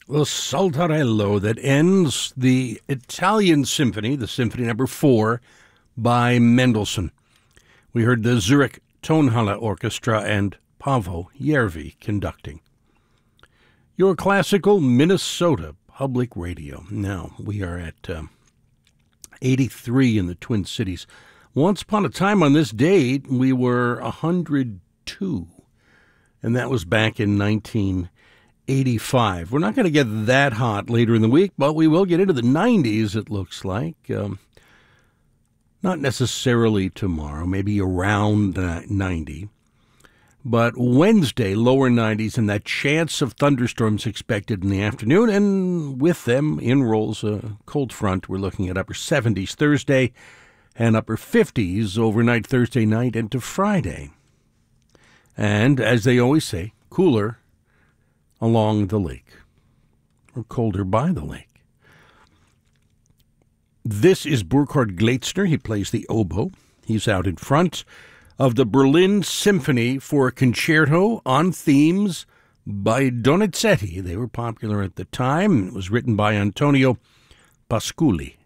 The Saltarello that ends the Italian Symphony, the Symphony number 4 by Mendelssohn. We heard the Zurich Tonhalle Orchestra and Paavo Järvi conducting. Your classical Minnesota Public Radio. Now, we are at 83 in the Twin Cities. Once upon a time on this date, we were 102, and that was back in 1985. We're not going to get that hot later in the week, but we will get into the 90s, it looks like. Not necessarily tomorrow, maybe around 90. But Wednesday, lower 90s, and that chance of thunderstorms expected in the afternoon. And with them, in rolls a cold front. We're looking at upper 70s Thursday and upper 50s overnight Thursday night into Friday. And, as they always say, cooler along the lake, or colder by the lake. This is Burkhard Gleitzner. He plays the oboe. He's out in front of the Berlin Symphony for a concerto on themes by Donizetti. They were popular at the time. It was written by Antonio Pasculi